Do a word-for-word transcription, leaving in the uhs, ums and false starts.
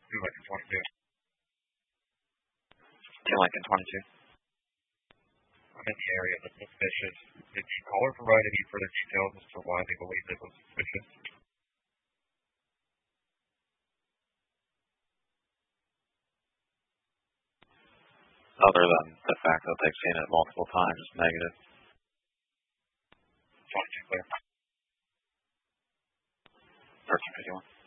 two Lincoln twenty-two. two Lincoln twenty-two. I'm in the area that's suspicious. Did the caller provide any further details as to why they believe it was suspicious? Other than the fact that they've seen it multiple times, negative. twenty-two clear. thirteen fifty-one.